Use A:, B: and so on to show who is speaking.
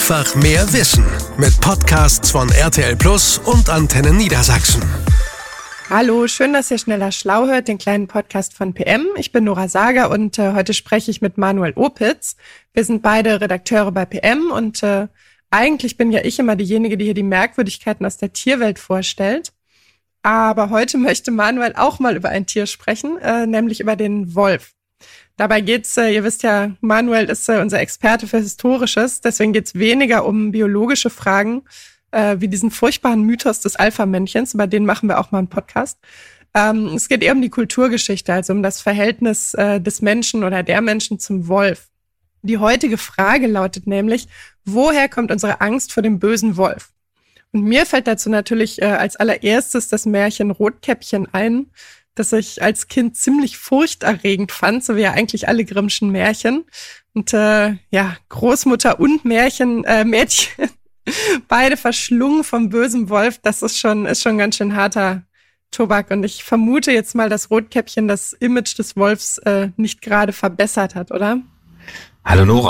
A: Einfach mehr Wissen mit Podcasts von RTL Plus und Antenne Niedersachsen.
B: Hallo, schön, dass ihr Schneller Schlau hört, den kleinen Podcast von PM. Ich bin Nora Sager und heute spreche ich mit Manuel Opitz. Wir sind beide Redakteure bei PM und eigentlich bin ja ich immer diejenige, die hier die Merkwürdigkeiten aus der Tierwelt vorstellt. Aber heute möchte Manuel auch mal über ein Tier sprechen, nämlich über den Wolf. Dabei geht's, ihr wisst ja, Manuel ist unser Experte für Historisches, deswegen geht's weniger um biologische Fragen, wie diesen furchtbaren Mythos des Alpha-Männchens, über den machen wir auch mal einen Podcast. Es geht eher um die Kulturgeschichte, also um das Verhältnis des Menschen oder der Menschen zum Wolf. Die heutige Frage lautet nämlich, woher kommt unsere Angst vor dem bösen Wolf? Und mir fällt dazu natürlich als allererstes das Märchen Rotkäppchen ein, das ich als Kind ziemlich furchterregend fand, so wie ja eigentlich alle Grimmschen Märchen. Und Großmutter und Mädchen, beide verschlungen vom bösen Wolf, das ist schon ganz schön harter Tobak. Und ich vermute jetzt mal, dass Rotkäppchen das Image des Wolfs nicht gerade verbessert hat, oder?
C: Hallo Nora.